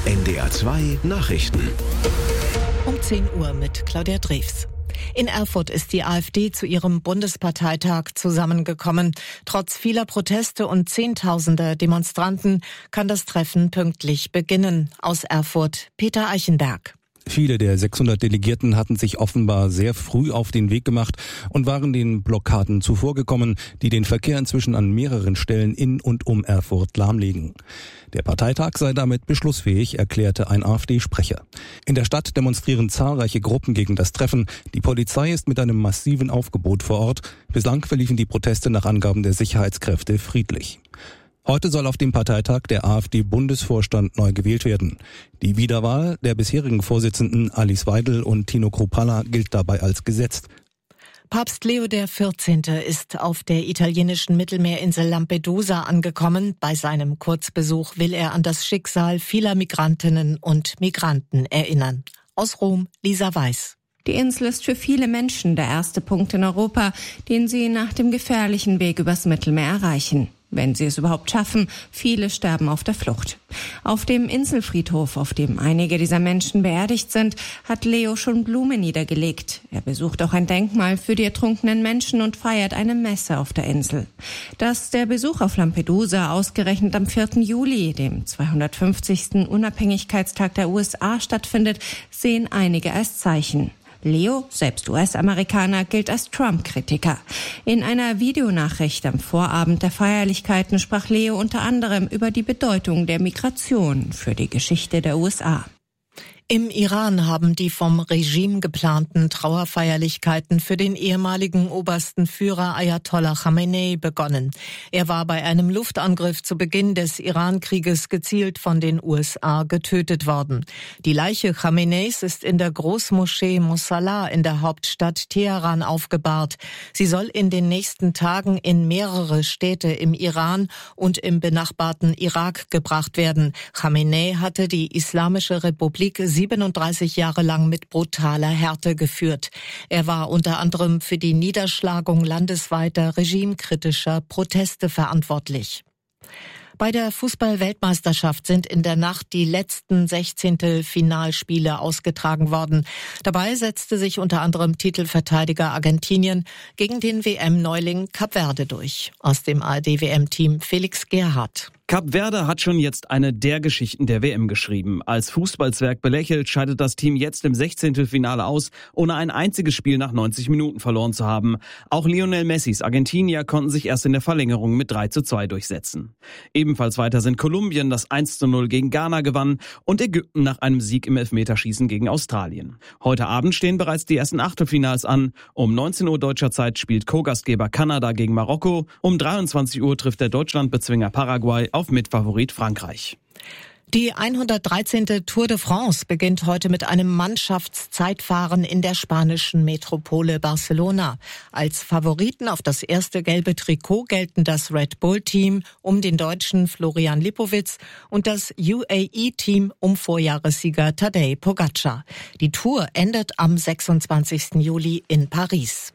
NDR 2 Nachrichten. Um 10 Uhr mit Claudia Drews. In Erfurt ist die AfD zu ihrem Bundesparteitag zusammengekommen. Trotz vieler Proteste und Zehntausender Demonstranten kann das Treffen pünktlich beginnen. Aus Erfurt, Peter Eichenberg. Viele der 600 Delegierten hatten sich offenbar sehr früh auf den Weg gemacht und waren den Blockaden zuvorgekommen, die den Verkehr inzwischen an mehreren Stellen in und um Erfurt lahmlegen. Der Parteitag sei damit beschlussfähig, erklärte ein AfD-Sprecher. In der Stadt demonstrieren zahlreiche Gruppen gegen das Treffen. Die Polizei ist mit einem massiven Aufgebot vor Ort. Bislang verliefen die Proteste nach Angaben der Sicherheitskräfte friedlich. Heute soll auf dem Parteitag der AfD-Bundesvorstand neu gewählt werden. Die Wiederwahl der bisherigen Vorsitzenden Alice Weidel und Tino Kruppalla gilt dabei als gesetzt. Papst Leo XIV. Ist auf der italienischen Mittelmeerinsel Lampedusa angekommen. Bei seinem Kurzbesuch will er an das Schicksal vieler Migrantinnen und Migranten erinnern. Aus Rom, Lisa Weiß. Die Insel ist für viele Menschen der erste Punkt in Europa, den sie nach dem gefährlichen Weg übers Mittelmeer erreichen. Wenn sie es überhaupt schaffen, viele sterben auf der Flucht. Auf dem Inselfriedhof, auf dem einige dieser Menschen beerdigt sind, hat Leo schon Blumen niedergelegt. Er besucht auch ein Denkmal für die ertrunkenen Menschen und feiert eine Messe auf der Insel. Dass der Besuch auf Lampedusa ausgerechnet am 4. Juli, dem 250. Unabhängigkeitstag der USA, stattfindet, sehen einige als Zeichen. Leo, selbst US-Amerikaner, gilt als Trump-Kritiker. In einer Videonachricht am Vorabend der Feierlichkeiten sprach Leo unter anderem über die Bedeutung der Migration für die Geschichte der USA. Im Iran haben die vom Regime geplanten Trauerfeierlichkeiten für den ehemaligen obersten Führer Ayatollah Khamenei begonnen. Er war bei einem Luftangriff zu Beginn des Iran-Krieges gezielt von den USA getötet worden. Die Leiche Khameneis ist in der Großmoschee Mosalla in der Hauptstadt Teheran aufgebahrt. Sie soll in den nächsten Tagen in mehrere Städte im Iran und im benachbarten Irak gebracht werden. Khamenei hatte die Islamische Republik 37 Jahre lang mit brutaler Härte geführt. Er war unter anderem für die Niederschlagung landesweiter regimekritischer Proteste verantwortlich. Bei der Fußball-Weltmeisterschaft sind in der Nacht die letzten 16. Finalspiele ausgetragen worden. Dabei setzte sich unter anderem Titelverteidiger Argentinien gegen den WM-Neuling Kap Verde durch. Aus dem ARD-WM-Team Felix Gerhardt. Kap Verde hat schon jetzt eine der Geschichten der WM geschrieben. Als Fußballzwerg belächelt, scheidet das Team jetzt im 16. Finale aus, ohne ein einziges Spiel nach 90 Minuten verloren zu haben. Auch Lionel Messis Argentinier konnten sich erst in der Verlängerung mit 3:2 durchsetzen. Ebenfalls weiter sind Kolumbien, das 1:0 gegen Ghana gewann, und Ägypten nach einem Sieg im Elfmeterschießen gegen Australien. Heute Abend stehen bereits die ersten Achtelfinals an. Um 19 Uhr deutscher Zeit spielt Co-Gastgeber Kanada gegen Marokko. Um 23 Uhr trifft der Deutschlandbezwinger Paraguay auf Mitfavorit Frankreich. Die 113. Tour de France beginnt heute mit einem Mannschaftszeitfahren in der spanischen Metropole Barcelona. Als Favoriten auf das erste gelbe Trikot gelten das Red Bull-Team um den Deutschen Florian Lipowitz und das UAE-Team um Vorjahressieger Tadej Pogacar. Die Tour endet am 26. Juli in Paris.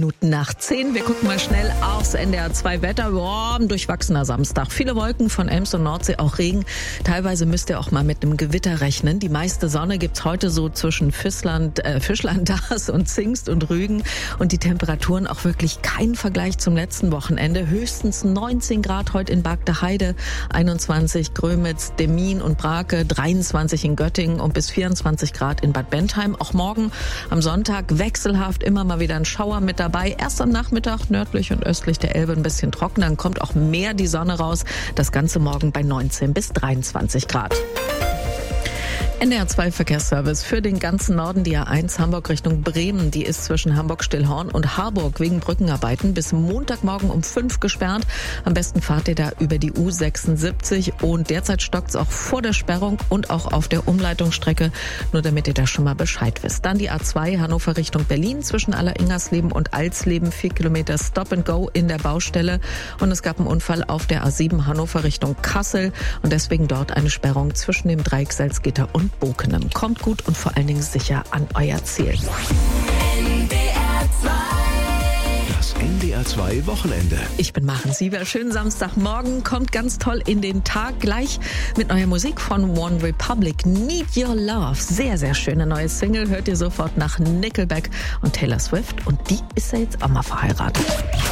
9:03. Wir gucken mal schnell aufs NDR 2 Wetter. Ein durchwachsener Samstag. Viele Wolken von Ems und Nordsee, auch Regen. Teilweise müsst ihr auch mal mit einem Gewitter rechnen. Die meiste Sonne gibt's heute so zwischen Fischland, Dars und Zingst und Rügen. Und die Temperaturen auch wirklich kein Vergleich zum letzten Wochenende. Höchstens 19 Grad heute in Bagdeheide, 21 Grömitz, Demmin und Brake, 23 in Göttingen und bis 24 Grad in Bad Bentheim. Auch morgen am Sonntag wechselhaft immer mal wieder ein Schauer mit dabei. Erst am Nachmittag nördlich und östlich der Elbe ein bisschen trockener. Dann kommt auch mehr die Sonne raus. Das Ganze morgen bei 19 bis 23 Grad. NDR 2 Verkehrsservice für den ganzen Norden, die A1 Hamburg Richtung Bremen. Die ist zwischen Hamburg-Stillhorn und Harburg wegen Brückenarbeiten bis Montagmorgen um 5 gesperrt. Am besten fahrt ihr da über die U76 und derzeit stockt's auch vor der Sperrung und auch auf der Umleitungsstrecke, nur damit ihr da schon mal Bescheid wisst. Dann die A2 Hannover Richtung Berlin zwischen Alleringersleben und Alsleben, 4 Kilometer Stop and Go in der Baustelle und es gab einen Unfall auf der A7 Hannover Richtung Kassel und deswegen dort eine Sperrung zwischen dem Dreieck Salzgitter und Bokenem. Kommt gut und vor allen Dingen sicher an euer Ziel. Das NDR2 Wochenende. Ich bin Maren Sieber. Schönen Samstagmorgen. Kommt ganz toll in den Tag. Gleich mit neuer Musik von One Republic. Need Your Love. Sehr, sehr schöne neue Single. Hört ihr sofort nach Nickelback und Taylor Swift. Und die ist ja jetzt auch mal verheiratet.